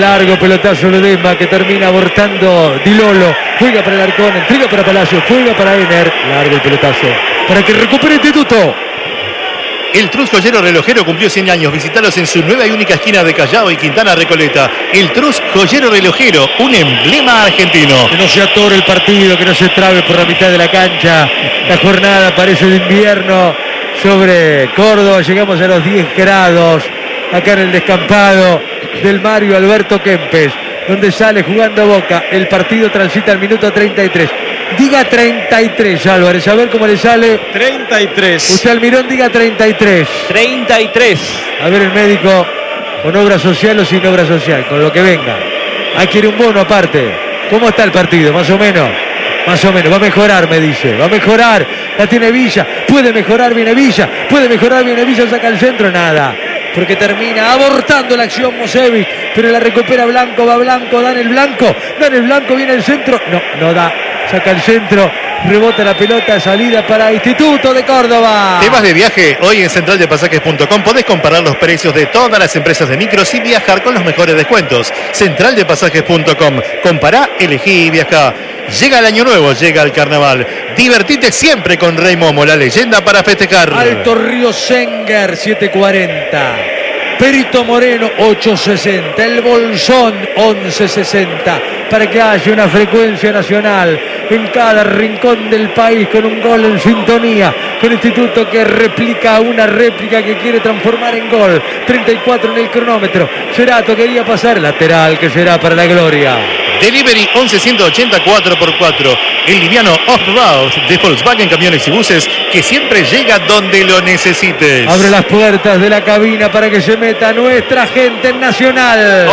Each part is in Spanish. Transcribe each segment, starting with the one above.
Largo pelotazo Ledesma que termina abortando Di Lolo. Juega para el Arcón, entrega para Palacio, juega para Ener. Largo el pelotazo para que recupere Instituto. El Trus Joyero Relojero cumplió 100 años. Visítalos en su nueva y única esquina de Callao y Quintana Recoleta. El Trus Joyero Relojero, un emblema argentino. Que no se atore el partido, que no se trabe por la mitad de la cancha. La jornada parece de invierno sobre Córdoba. Llegamos a los 10 grados acá en el descampado del Mario Alberto Kempes, donde sale jugando Boca. El partido transita al minuto 33. Diga 33, Álvarez, a ver cómo le sale. 33. Usted, Almirón, diga 33. 33. A ver el médico, con obra social o sin obra social, con lo que venga. Quiere un bono aparte. ¿Cómo está el partido? Más o menos. Más o menos, va a mejorar, me dice. Va a mejorar. La tiene Villa. Puede mejorar, viene Villa. Puede mejorar, viene Villa, saca el centro. Nada. Porque termina abortando la acción Mosevic. Pero la recupera Blanco, va Blanco, dan el Blanco. Dan el Blanco, viene el centro. No da. Saca el centro. Rebota la pelota, salida para Instituto de Córdoba. Temas de viaje. Hoy en centraldepasajes.com podés comparar los precios de todas las empresas de micros y viajar con los mejores descuentos. Centraldepasajes.com. Compará, elegí y viajá. Llega el año nuevo, llega el carnaval. Divertite siempre con Rey Momo, la leyenda para festejar. Alto Río Senger, 740. Perito Moreno, 860. El Bolsón, 1160. Para que haya una frecuencia nacional en cada rincón del país, con un gol en sintonía, con Instituto que replica una réplica que quiere transformar en gol. 34 en el cronómetro. Cerato quería pasar, lateral que será para la gloria. Delivery 11-180 4x4. El liviano off-road de Volkswagen Camiones y Buses, que siempre llega donde lo necesites. Abre las puertas de la cabina para que se meta nuestra gente Nacional.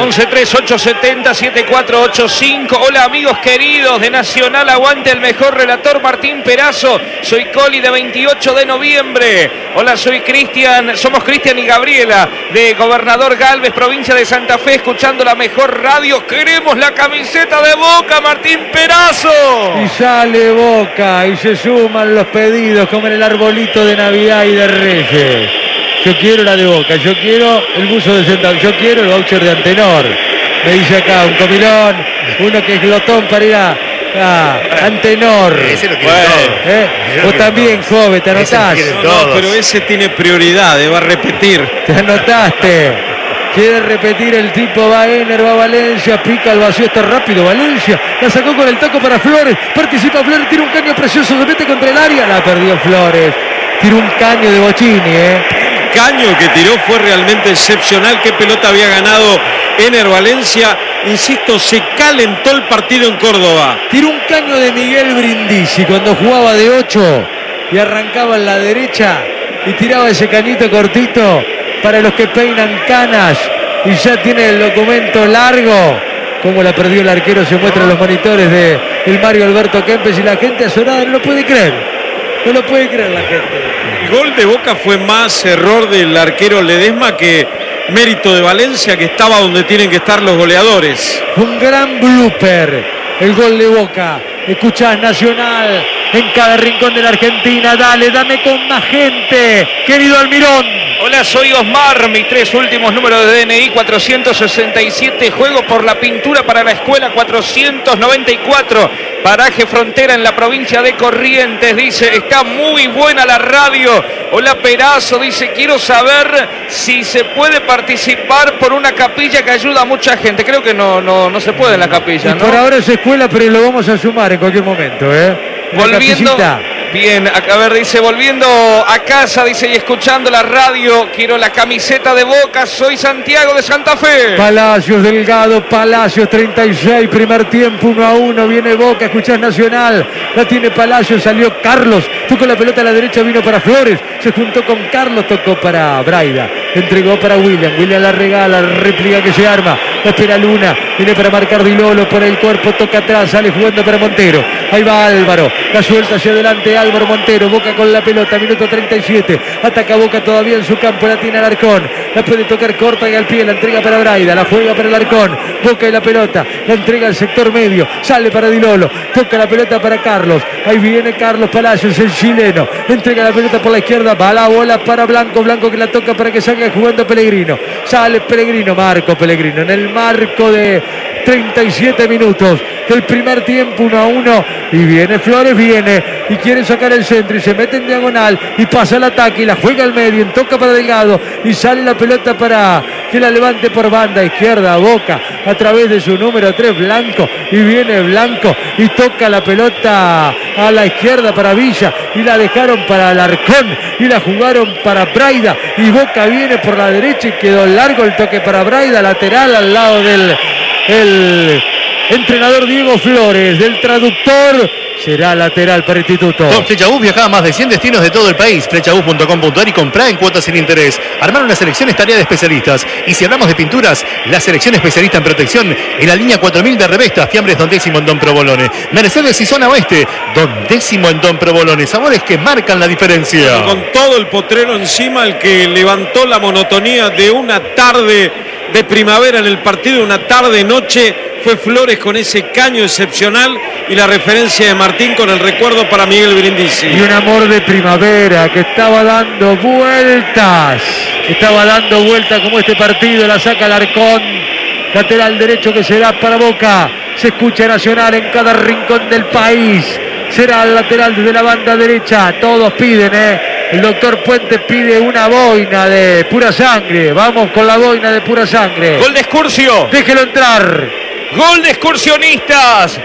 11-3-870-7485. Hola amigos queridos de Nacional, aguante el mejor relator Martín Perazo. Soy Coli de 28 de noviembre. Hola, soy Cristian, somos Cristian y Gabriela de Gobernador Galvez, provincia de Santa Fe, escuchando la mejor radio. Queremos la camiseta de Boca, Martín Perazo. Y sale Boca y se suman los pedidos como en el arbolito de Navidad y de Reyes. Yo quiero la de Boca, yo quiero el buzo de Centavo, yo quiero el voucher de Antenor. Me dice acá un comilón, uno que es glotón para ir a Antenor. Ese lo quiere todo. Vos también, joven, te anotás. No, pero ese tiene prioridad, va a repetir. Te anotaste. Quiere repetir el tipo, va Ener, va Valencia, pica al vacío, está rápido Valencia, la sacó con el taco para Flores, participa Flores, tira un caño precioso, se mete contra el área, la perdió Flores, tira un caño de Bocini, El caño que tiró fue realmente excepcional. Qué pelota había ganado Ener Valencia, insisto, se calentó el partido en Córdoba. Tiró un caño de Miguel Brindisi cuando jugaba de 8 y arrancaba en la derecha y tiraba ese cañito cortito para los que peinan canas y ya tiene el documento largo. Como la perdió el arquero se muestra en los monitores de el Mario Alberto Kempes y la gente azorada no lo puede creer. No lo puede creer la gente. El gol de Boca fue más error del arquero Ledesma que mérito de Valencia, que estaba donde tienen que estar los goleadores. Un gran blooper, el gol de Boca. Escuchás Nacional en cada rincón de la Argentina. Dale, dame con más gente, querido Almirón. Hola, soy Osmar, mis 3 últimos números de DNI 467, juego por la pintura para la escuela 494, paraje Frontera en la provincia de Corrientes, dice, está muy buena la radio. Hola Perazo, dice, quiero saber si se puede participar por una capilla que ayuda a mucha gente. Creo que no se puede en la capilla, ¿no? Por ahora es escuela, pero lo vamos a sumar en cualquier momento, Volviendo, bien, a ver, dice, volviendo a casa, dice, y escuchando la radio, quiero la camiseta de Boca, soy Santiago de Santa Fe. Palacios Delgado, Palacios 36, primer tiempo 1-1, viene Boca, escuchás Nacional, la tiene Palacios, salió Carlos, tocó la pelota a la derecha, vino para Flores, se juntó con Carlos, tocó para Braida, entregó para William la regala, réplica que se arma, la espera Luna, Viene para marcar Di Lolo por el cuerpo, toca atrás, sale jugando para Montero. Ahí va Álvaro, la suelta hacia adelante Álvaro Montero, Boca con la pelota, minuto 37. Ataca Boca todavía en su campo, la tiene Alarcón. La puede tocar corta y al pie, la entrega para Braida, la juega para Alarcón. Boca y la pelota, la entrega al sector medio, sale para Di Lolo, toca la pelota para Carlos. Ahí viene Carlos Palacios, el chileno. Entrega la pelota por la izquierda, va la bola para Blanco. Blanco que la toca para que salga jugando Pellegrino. Sale Pellegrino, Marco Pellegrino en el marco de 37 minutos del primer tiempo, 1-1. Y viene Flores, y quiere sacar el centro y se mete en diagonal y pasa el ataque y la juega al medio, toca para Delgado y sale la pelota para que la levante por banda izquierda Boca a través de su número 3 Blanco, y viene Blanco y toca la pelota a la izquierda para Villa y la dejaron para Alarcón y la jugaron para Braida y Boca viene por la derecha y quedó largo el toque para Braida, lateral al lado del entrenador Diego Flores, del traductor. Será lateral para Instituto. Con Flechabús viaja a más de 100 destinos de todo el país. Flechabús.com.ar y comprá en cuotas sin interés. Armar una selección es tarea de especialistas. Y si hablamos de pinturas, la selección especialista en protección en la línea 4000 de Revesta. Fiambres Don Décimo en Don Provolone. Mercedes y Zona Oeste. Don Décimo en Don Provolone. Sabores que marcan la diferencia. Con todo el potrero encima, el que levantó la monotonía de una tarde de primavera en el partido, una tarde-noche, fue Flores con ese caño excepcional y la referencia de Martín con el recuerdo para Miguel Brindisi. Y un amor de primavera que estaba dando vueltas. Como este partido, la saca Alarcón. Lateral derecho que será para Boca. Se escucha Nacional en cada rincón del país. Será el lateral desde la banda derecha. Todos piden, El doctor Puente pide una boina de pura sangre. Vamos con la boina de pura sangre. Gol de Excursio. Déjelo entrar. Gol de Excursionistas.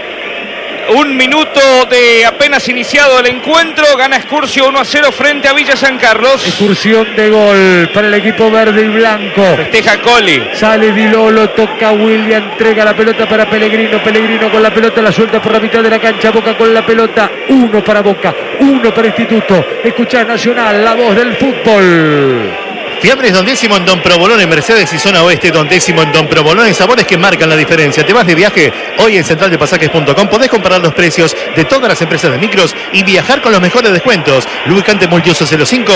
Un minuto de apenas iniciado el encuentro. Gana Excursio 1-0 frente a Villa San Carlos. Excursión de gol para el equipo verde y blanco. Festeja Coli. Sale Di Lolo, toca William, entrega la pelota para Pellegrino. Pellegrino con la pelota, la suelta por la mitad de la cancha. Boca con la pelota. 1 para Boca, 1 para Instituto. Escuchá Nacional, la voz del fútbol. Fiambres Don Décimo en Don Provolone, Mercedes y Zona Oeste, Don Décimo en Don Provolone, sabores que marcan la diferencia. Te vas de viaje, hoy en centraldepasajes.com podés comparar los precios de todas las empresas de micros y viajar con los mejores descuentos. Lubricante multiuso 05,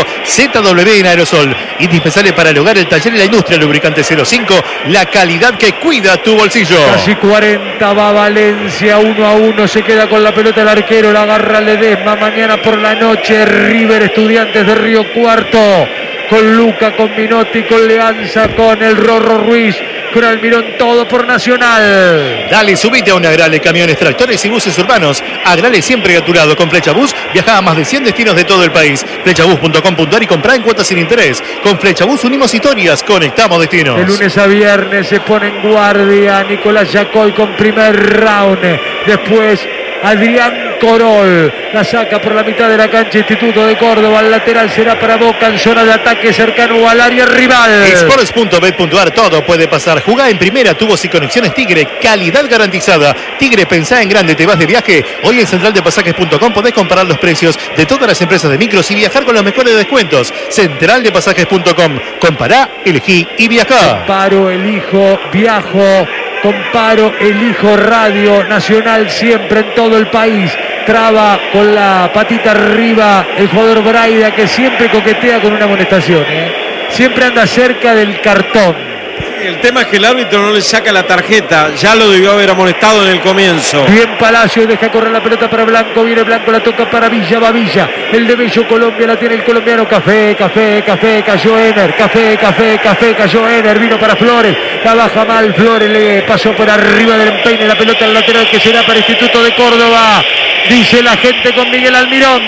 ZW en aerosol, indispensable para el hogar, el taller y la industria. Lubricante 05, la calidad que cuida tu bolsillo. Casi 40, va Valencia, 1-1, se queda con la pelota el arquero, la agarra Ledesma. Mañana por la noche, River Estudiantes de Río Cuarto. Con Luca, con Minotti, con Leanza, con el Rorro Ruiz, con Almirón, todo por Nacional. Dale, subite a un Agrale, camiones, tractores y buses urbanos. Agrale siempre a tu lado. Con Flechabús viaja a más de 100 destinos de todo el país. Flechabús.com.ar y comprá en cuotas sin interés. Con Flechabús unimos historias, conectamos destinos. De lunes a viernes se pone en guardia Nicolás Yacoy con primer round. Después Adrián Corol la saca por la mitad de la cancha. Instituto de Córdoba, el lateral será para Boca en zona de ataque cercano al área rival. Sports.bet.ar, todo puede pasar. Jugá en primera, tubos y conexiones Tigre, calidad garantizada. Tigre, pensá en grande, te vas de viaje. Hoy en centraldepasajes.com podés comparar los precios de todas las empresas de micros y viajar con los mejores descuentos. Centraldepasajes.com, compará, elegí y viajá. Comparo, elijo, viajo. Comparo, elijo radio. Nacional siempre en todo el país. Traba con la patita arriba el jugador Braida, que siempre coquetea con una amonestación. Siempre anda cerca del cartón. El tema es que el árbitro no le saca la tarjeta. Ya lo debió haber amonestado en el comienzo. Bien Palacio, deja correr la pelota para Blanco. Viene Blanco, la toca para Villa, va Villa. El de Bello Colombia la tiene el colombiano. Café, cayó Ener. Café, cayó Ener. Vino para Flores, la baja mal. Flores le pasó por arriba del empeine. La pelota al lateral que será para Instituto de Córdoba. Dice la gente con Miguel Almirón.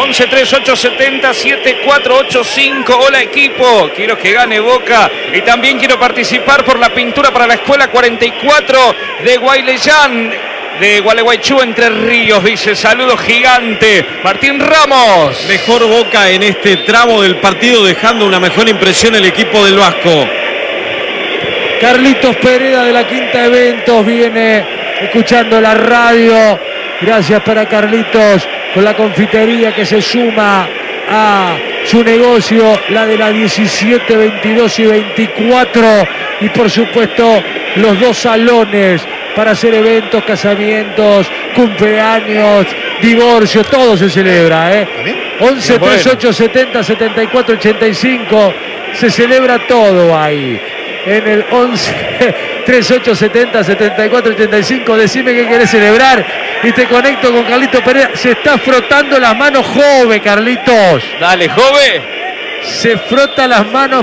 11-3870-7485. Hola equipo, quiero que gane Boca y también quiero participar por la pintura para la escuela 44 de Guayleyán, de Gualeguaychú, Entre Ríos. Dice, saludos gigante, Martín Ramos. Mejor Boca en este tramo del partido, dejando una mejor impresión el equipo del Vasco. Carlitos Pereda de la Quinta Eventos viene escuchando la radio. Gracias para Carlitos con la confitería que se suma a su negocio, la de la 17, 22 y 24. Y por supuesto los dos salones para hacer eventos, casamientos, cumpleaños, divorcio, todo se celebra, 11 38 70 74 85, se celebra todo ahí. En el 11 38 70 74 85, decime qué querés celebrar y te conecto con Carlitos Pereira. Se está frotando las manos Jove, Carlitos. Dale, Jove. Se frota las manos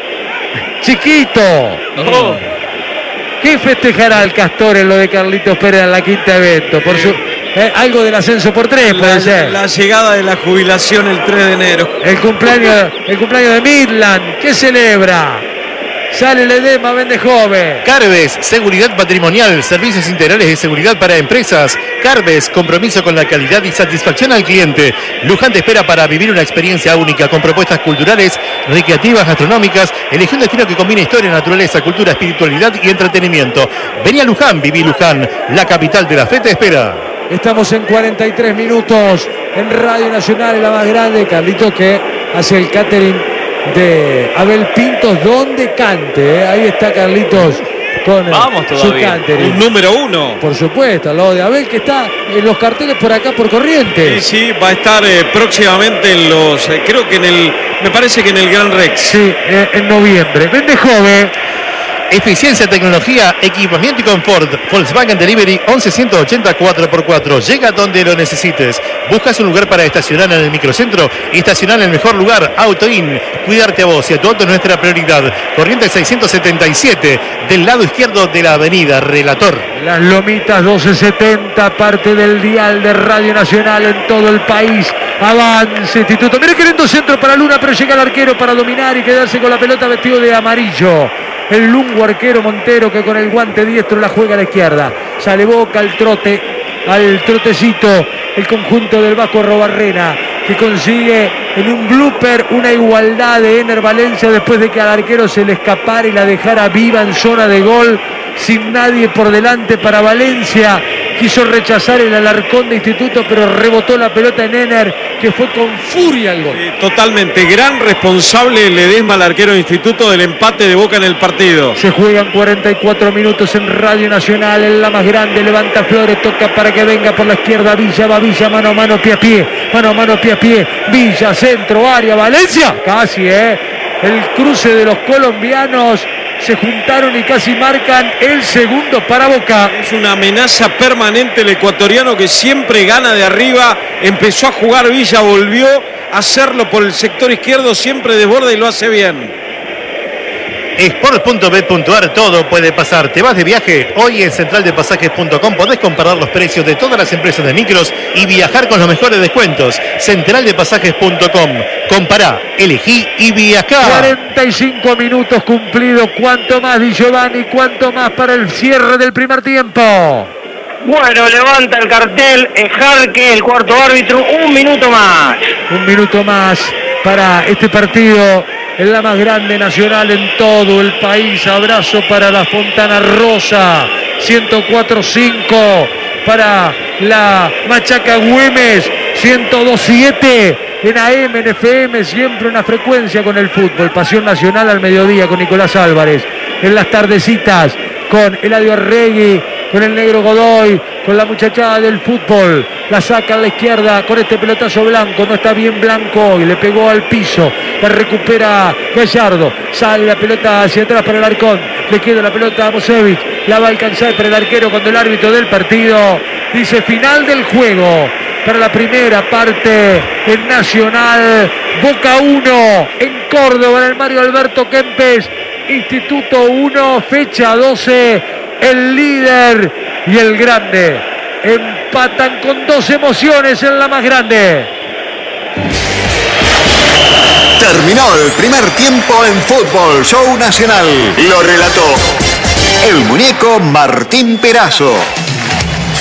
Chiquito. Oh. ¿Qué festejará el Castor en lo de Carlitos Pereira en la quinta evento? Por su, algo del ascenso por 3 puede ser. La llegada de la jubilación el 3 de enero. El cumpleaños de Midland. ¿Qué celebra? Sale Ledesma, vende Jove. Carbes, seguridad patrimonial, servicios integrales de seguridad para empresas. Carbes, compromiso con la calidad y satisfacción al cliente. Luján te espera para vivir una experiencia única con propuestas culturales, recreativas, gastronómicas. Elegí un destino que combine historia, naturaleza, cultura, espiritualidad y entretenimiento. Vení a Luján, viví Luján, la capital de la fe te espera. Estamos en 43 minutos en Radio Nacional, la más grande. Carlitos que hace el catering de Abel Pintos, donde cante, ahí está Carlitos con su catering. Un número 1. Por supuesto, lo de Abel que está en los carteles por acá por Corrientes. Sí, va a estar próximamente en los, creo que me parece que en el Gran Rex. Sí, en noviembre. Vende Jove. Eficiencia, tecnología, equipamiento y confort. Volkswagen Delivery 1180 4x4. Llega donde lo necesites. ¿Buscas un lugar para estacionar en el microcentro? Estacionar en el mejor lugar. AutoIn. Cuidarte a vos y a tu auto es nuestra prioridad. Corrientes 677, del lado izquierdo de la avenida Relator. Las Lomitas 1270, parte del dial de Radio Nacional en todo el país. Avance, Instituto. Mira qué lindo centro para Luna, pero llega el arquero para dominar y quedarse con la pelota vestido de amarillo. El lungo arquero Montero que con el guante diestro la juega a la izquierda. Sale Boca al trote, al trotecito, el conjunto del Vasco Robarrena, que consigue en un blooper una igualdad de Ener Valencia después de que al arquero se le escapara y la dejara viva en zona de gol, sin nadie por delante para Valencia. Quiso rechazar el Alarcón de Instituto, pero rebotó la pelota en Ener, que fue con furia el gol. Totalmente, gran responsable Ledesma, el arquero de Instituto, del empate de Boca en el partido. Se juegan 44 minutos en Radio Nacional, en la más grande, levanta Flores, toca para que venga por la izquierda Villa, va Villa, mano a mano, pie a pie, mano a mano, pie a pie, Villa, centro, área, Valencia, casi, el cruce de los colombianos. Se juntaron y casi marcan el segundo para Boca. Es una amenaza permanente el ecuatoriano que siempre gana de arriba. Empezó a jugar Villa, volvió a hacerlo por el sector izquierdo, siempre desborda y lo hace bien. Sport.bet.ar, todo puede pasar. ¿Te vas de viaje? Hoy en centraldepasajes.com podés comparar los precios de todas las empresas de micros y viajar con los mejores descuentos. Centraldepasajes.com. Compará, elegí y viajá. 45 minutos cumplidos. ¿Cuánto más, Di Giovanni? ¿Cuánto más para el cierre del primer tiempo? Bueno, levanta el cartel Jarque, el cuarto árbitro. Un minuto más. Un minuto más para este partido. En la más grande nacional en todo el país. Abrazo para la Fontana Rosa. 104.5 para la Machaca Güemes. 102.7 en AM, en FM. Siempre una frecuencia con el fútbol. Pasión Nacional al mediodía con Nicolás Álvarez. En las tardecitas con Eladio Arregui, con el negro Godoy, con la muchachada del fútbol. La saca a la izquierda con este pelotazo Blanco. No está bien Blanco hoy. Le pegó al piso. La recupera Gallardo. Sale la pelota hacia atrás para el Alarcón. Le queda la pelota a Mosevic. La va a alcanzar para el arquero cuando el árbitro del partido dice final del juego. Para la primera parte en Nacional. Boca 1 en Córdoba, en el Mario Alberto Kempes. Instituto 1, fecha 12. El líder y el grande empatan con dos emociones en la más grande. Terminó el primer tiempo en Fútbol Show Nacional. Lo relató el muñeco Martín Perazo.